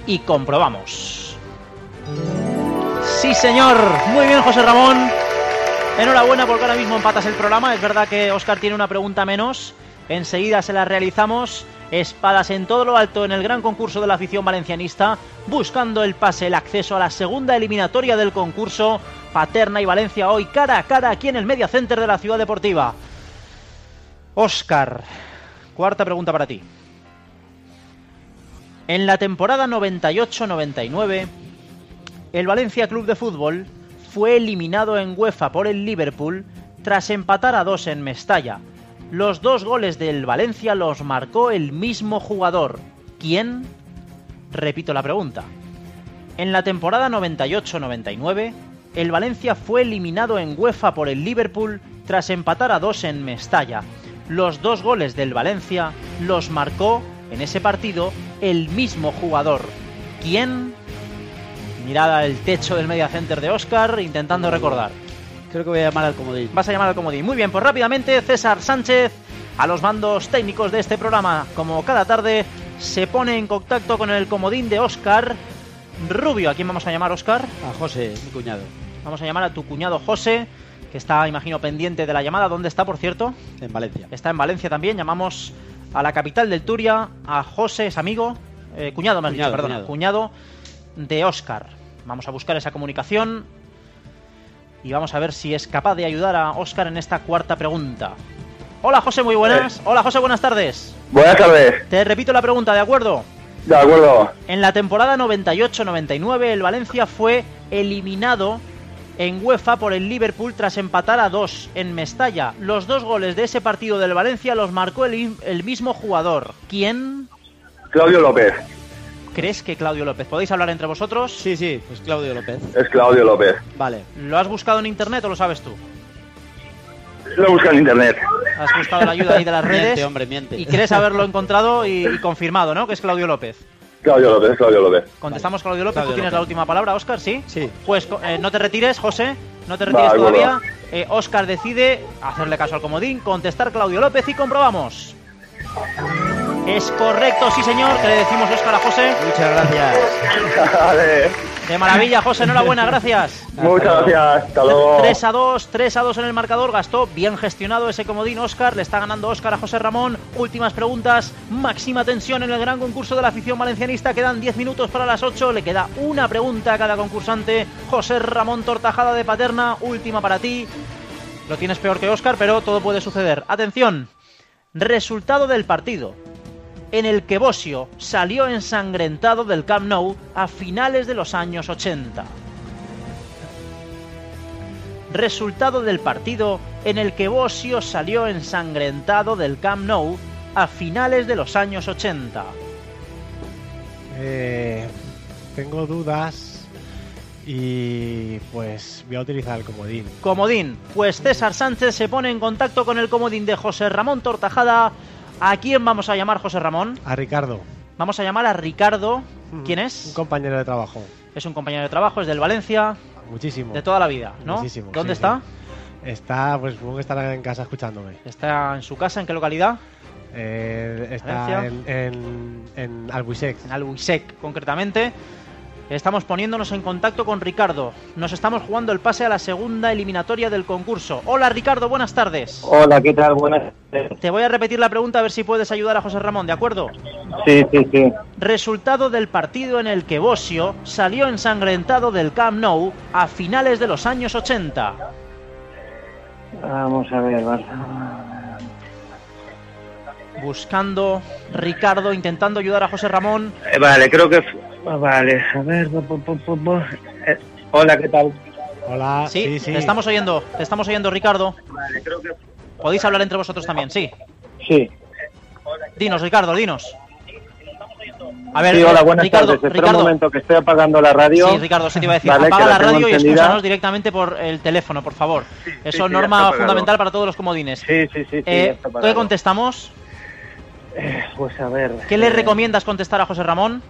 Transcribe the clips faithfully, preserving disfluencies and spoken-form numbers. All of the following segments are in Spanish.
y comprobamos. Sí, señor. Muy bien, José Ramón. Enhorabuena porque ahora mismo empatas el programa. Es verdad que Óscar tiene una pregunta menos. Enseguida se la realizamos. Espadas en todo lo alto en el gran concurso de la afición valencianista, buscando el pase, el acceso a la segunda eliminatoria del concurso. Paterna y Valencia hoy cara a cara aquí en el Media Center de la Ciudad Deportiva. Óscar, cuarta pregunta para ti. En la temporada noventa y ocho noventa y nueve, el Valencia Club de Fútbol fue eliminado en UEFA por el Liverpool tras empatar a dos en Mestalla. Los dos goles del Valencia los marcó el mismo jugador. ¿Quién? Repito la pregunta. En la temporada noventa y ocho noventa y nueve, el Valencia fue eliminado en UEFA por el Liverpool tras empatar a dos en Mestalla. Los dos goles del Valencia los marcó en ese partido el mismo jugador. ¿Quién? Mirada al techo del Media Center de Óscar, intentando recordar. Creo que voy a llamar al comodín. Vas a llamar al comodín. Muy bien, pues rápidamente César Sánchez, a los mandos técnicos de este programa, como cada tarde, se pone en contacto con el comodín de Óscar Rubio. ¿A quién vamos a llamar, Óscar? A José, mi cuñado. Vamos a llamar a tu cuñado José, que está, imagino, pendiente de la llamada. ¿Dónde está, por cierto? En Valencia. Está en Valencia también. Llamamos a la capital del Turia, a José, es amigo, eh, cuñado, me has dicho, perdón, cuñado de Óscar. Vamos a buscar esa comunicación y vamos a ver si es capaz de ayudar a Óscar en esta cuarta pregunta. Hola, José, muy buenas. Eh. Hola, José, buenas tardes. Buenas tardes. Te repito la pregunta, ¿de acuerdo? De acuerdo. En la temporada noventa y ocho noventa y nueve, el Valencia fue eliminado en UEFA por el Liverpool tras empatar a dos en Mestalla. Los dos goles de ese partido del Valencia los marcó el, el mismo jugador. ¿Quién? Claudio López. ¿Crees que Claudio López? ¿Podéis hablar entre vosotros? Sí, sí, pues Claudio López. Es Claudio López. Vale. ¿Lo has buscado en internet o lo sabes tú? Lo busco en internet. Has buscado la ayuda ahí de las redes. Miente, hombre, miente. Y crees haberlo encontrado y, y confirmado, ¿no? Que es Claudio López. Claudio López, Claudio López. Contestamos Claudio López. Claudio ¿Tú tienes López. la última palabra, Óscar? ¿Sí? Sí. Pues eh, no te retires, José. No te retires Va, todavía. Eh, Óscar decide hacerle caso al comodín, contestar Claudio López y comprobamos. Es correcto, sí señor, que le decimos Óscar a José. Muchas gracias. Vale. De maravilla, José, enhorabuena, gracias. Muchas gracias, hasta luego. tres a dos, tres a dos en el marcador, gastó bien gestionado ese comodín Óscar, le está ganando Óscar a José Ramón. Últimas preguntas, máxima tensión en el gran concurso de la afición valencianista, quedan diez minutos para las ocho, le queda una pregunta a cada concursante. José Ramón Tortajada de Paterna, última para ti. Lo tienes peor que Óscar, pero todo puede suceder. Atención, resultado del partido en el que Bossio salió ensangrentado del Camp Nou a finales de los años ochenta. Resultado del partido en el que Bossio salió ensangrentado del Camp Nou a finales de los años ochenta. Eh, tengo dudas y pues voy a utilizar el comodín. Comodín, pues César Sánchez se pone en contacto con el comodín de José Ramón Tortajada. ¿A quién vamos a llamar, José Ramón? A Ricardo. Vamos a llamar a Ricardo. ¿Quién es? Un compañero de trabajo. Es un compañero de trabajo, es del Valencia. Muchísimo. De toda la vida, ¿no? Muchísimo. ¿Dónde sí, está? Sí. Está, pues supongo que estará en casa escuchándome. ¿Está en su casa? ¿En qué localidad? Eh, está en, en, en Albuisec. En Albuisec, concretamente. Estamos poniéndonos en contacto con Ricardo. Nos estamos jugando el pase a la segunda eliminatoria del concurso. Hola, Ricardo, buenas tardes. Hola, ¿qué tal? Buenas tardes. Te voy a repetir la pregunta a ver si puedes ayudar a José Ramón, ¿de acuerdo? Sí, sí, sí. Resultado del partido en el que Bossio salió ensangrentado del Camp Nou a finales de los años ochenta. Vamos a ver, vale. Buscando Ricardo, intentando ayudar a José Ramón. Eh, vale, creo que... Vale, a ver... Bu, bu, bu, bu. Eh, hola, ¿qué tal? Hola, Sí, sí, sí. te estamos oyendo, te estamos oyendo, Ricardo. Vale, creo que... Podéis hablar entre vosotros también, sí. Sí. Dinos, Ricardo, dinos. A ver, Sí, hola, buenas Ricardo, tardes. Espera Ricardo. un momento, que estoy apagando la radio. Sí, Ricardo, se te iba a decir, Vale, apaga que la la tengo radio y encendida. escúchanos directamente por el teléfono, por favor. Sí, Eso es sí, norma ya está apagado. fundamental para todos los comodines. Sí, sí, sí. sí Eh, ya está apagado. ¿Qué contestamos? Eh, pues a ver... ¿Qué le eh, recomiendas contestar a José Ramón?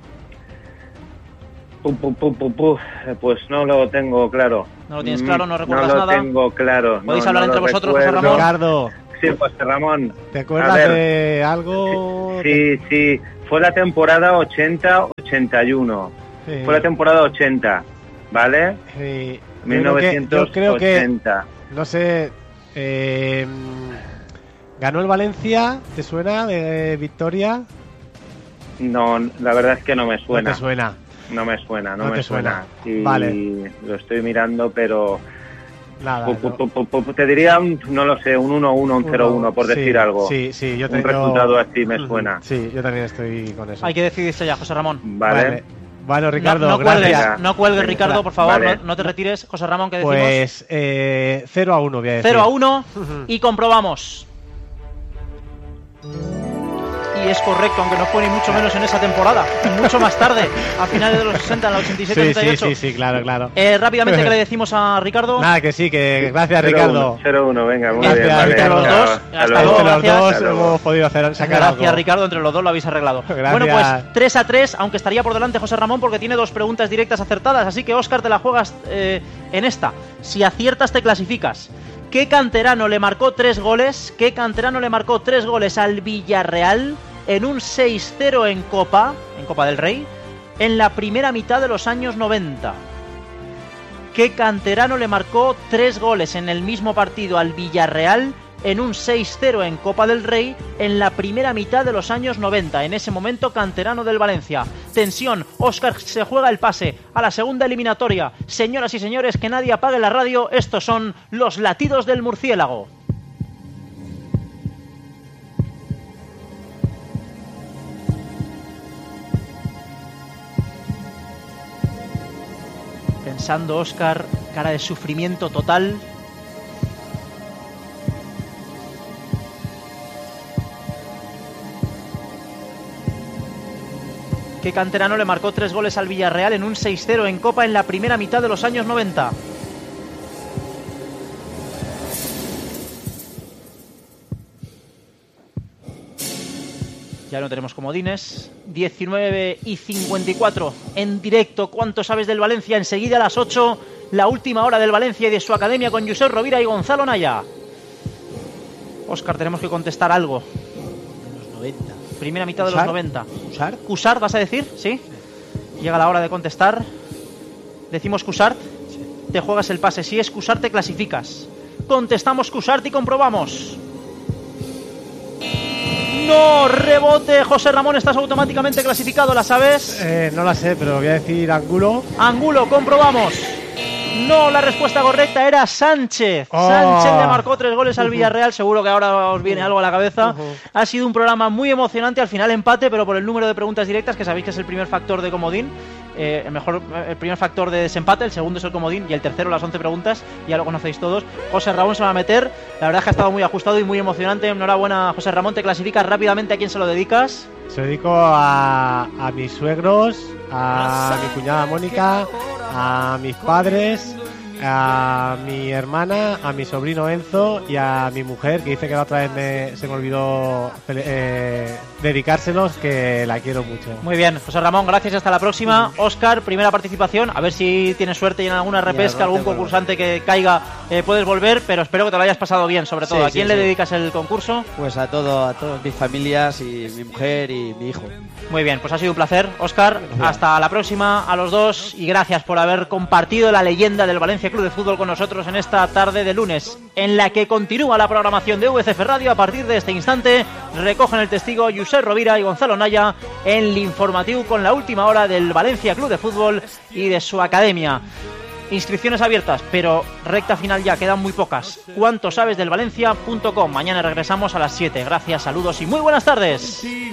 Pum, pum, pum, pum, pum. Eh, Pues no lo tengo claro. ¿No lo tienes Mm, claro? ¿No recuerdas No lo nada? tengo claro. ¿Podéis no, hablar no entre lo vosotros, José recuerdo. Ramón? Ricardo. decir, José Ramón. ¿Te acuerdas A ver. de algo? Sí, sí. Fue la temporada ochenta ochenta y uno. Sí. Fue la temporada ochenta, ¿vale? Sí. Yo mil novecientos ochenta. Creo que, yo creo que, no sé, eh, ¿ganó el Valencia? ¿Te suena de victoria? No, la verdad es que no me suena. No te suena. No me suena, no, No me te suena. suena. Y Vale. lo estoy mirando, pero Nada. pu- no. pu- pu- pu- te diría, un, no lo sé, un uno uno, un cero uno, por Sí, decir algo. Sí, sí, yo Un tengo... resultado así me suena. Sí, yo también estoy con eso. Hay que decidirse ya, José Ramón. Vale. Bueno, Ricardo, no, no cuelgues, gracias. no cuelgues, Ricardo, por favor, Vale. no, no te retires. José Ramón, ¿qué decimos? Pues eh, cero a uno voy a decir. cero a uno y comprobamos. Y es correcto, aunque no fue ni mucho menos en esa temporada, mucho más tarde, a finales de los sesenta, en la ochenta y siete Sí, ochenta y ocho. sí, sí, sí, claro, claro. Eh, rápidamente, ¿qué le decimos a Ricardo? Nada, que sí, que gracias, cero Ricardo. uno, cero uno, venga, muy Gracias, bien. Vale, Ricardo. Los chao, dos, hasta hasta luego. luego, Entre los gracias. dos Hasta luego. hemos podido hacer, sacar Gracias, algo. Ricardo, entre los dos lo habéis arreglado. Gracias. Bueno, pues tres a tres, aunque estaría por delante José Ramón porque tiene dos preguntas directas acertadas, así que Óscar, te la juegas eh, en esta. Si aciertas te clasificas. ¿Qué canterano le marcó tres goles? ¿Qué canterano le marcó tres goles al Villarreal en un seis cero en Copa, en Copa del Rey, en la primera mitad de los años noventa? ¿Qué canterano le marcó tres goles en el mismo partido al Villarreal en un seis cero en Copa del Rey en la primera mitad de los años noventa? En ese momento, canterano del Valencia. Tensión, Óscar se juega el pase a la segunda eliminatoria. Señoras y señores, que nadie apague la radio, estos son los latidos del murciélago. Pensando, Óscar, cara de sufrimiento total. ¿Qué canterano le marcó tres goles al Villarreal en un seis cero en Copa en la primera mitad de los años noventa? Ya no tenemos comodines. diecinueve y cincuenta y cuatro en directo. ¿Cuánto sabes del Valencia? Enseguida a las ocho, la última hora del Valencia y de su academia con Josep Rovira y Gonzalo Naya. Óscar, tenemos que contestar algo. Los noventa. Primera mitad de los ¿Cusar? noventa. ¿Cusar? ¿Cusart vas a decir? ¿Sí? Llega la hora de contestar. ¿Decimos Cusart? Sí. Te juegas el pase. Si es Cusart, te clasificas. Contestamos Cusart y comprobamos. No, rebote. José Ramón, estás automáticamente clasificado, ¿la sabes? Eh, no la sé, pero voy a decir Angulo. Angulo, comprobamos. No, la respuesta correcta era Sánchez. Oh. Sánchez le marcó tres goles al Villarreal. Seguro que ahora os viene algo a la cabeza. Uh-huh. Ha sido un programa muy emocionante. Al final empate, pero por el número de preguntas directas, que sabéis que es el primer factor de comodín. Eh, el mejor, el primer factor de desempate, el segundo es el comodín y el tercero las once preguntas. Ya lo conocéis todos. José Ramón se va a meter. La verdad es que ha estado muy ajustado y muy emocionante. Enhorabuena, José Ramón. Te clasificas rápidamente. ¿A quién se lo dedicas? Se lo dedico a, a mis suegros, a mi cuñada Mónica, a mis padres, a mi hermana, a mi sobrino Enzo y a mi mujer, que dice que la otra vez me, se me olvidó eh, dedicárselos, que la quiero mucho. Muy bien, José Ramón, gracias y hasta la próxima. Óscar, primera participación, a ver si tienes suerte y en alguna repesca, Ya, algún gracias, concursante que caiga, eh, puedes volver, pero espero que te lo hayas pasado bien, sobre todo. Sí, ¿A quién sí, le sí. dedicas el concurso? Pues a todo, a todas mis familias y mi mujer y mi hijo. Muy bien, pues ha sido un placer, Óscar. Hasta la próxima a los dos y gracias por haber compartido la leyenda del Valencia Club de Fútbol con nosotros en esta tarde de lunes, en la que continúa la programación de V C F Radio. A partir de este instante recogen el testigo Josep Rovira y Gonzalo Naya en el informativo con la última hora del Valencia Club de Fútbol y de su academia. Inscripciones abiertas, pero recta final ya, quedan muy pocas. cuánto sabes del valencia punto com. Mañana regresamos a las siete. Gracias, saludos y muy buenas tardes.